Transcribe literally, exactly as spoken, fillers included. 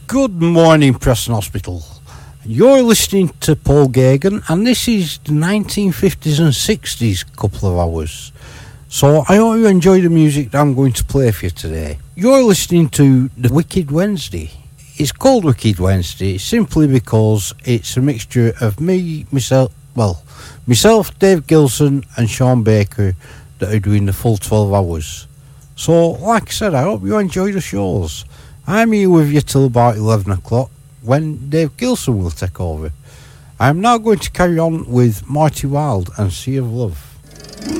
Good morning, Preston Hospital. You're listening to Paul Gagan, and this is the nineteen fifties and sixties couple of hours. So I hope you enjoy the music that I'm going to play for you today. You're listening to the Wicked Wednesday. It's called Wicked Wednesday simply because it's a mixture of me, myself, well, myself, Dave Gilson, and Sean Baker that are doing the full twelve hours. So, like I said, I hope you enjoy the shows. I'm here with you till about eleven o'clock when Dave Gilson will take over. I'm now going to carry on with Marty Wilde and Sea of Love.